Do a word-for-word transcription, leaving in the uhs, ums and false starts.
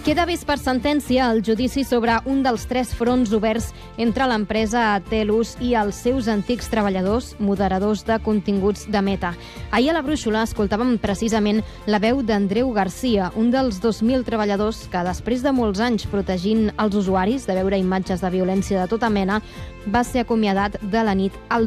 Queda vist per sentència el judici sobre un dels tres fronts oberts entre l'empresa Telus i els seus antics treballadors, moderadors de continguts de Meta. Ahir a la Brúixola escoltàvem precisament la veu d'Andreu Garcia, un dels dos mil treballadors que, després de molts anys protegint els usuaris de veure imatges de violència de tota mena, va ser acomiadat de la nit al